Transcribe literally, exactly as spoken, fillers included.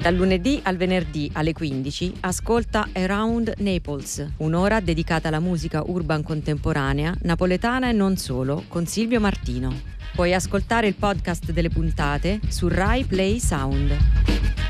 Dal lunedì al venerdì alle quindici ascolta Around Naples, un'ora dedicata alla musica urban contemporanea, napoletana e non solo, con Silvio Martino. Puoi ascoltare il podcast delle puntate su Rai Play Sound.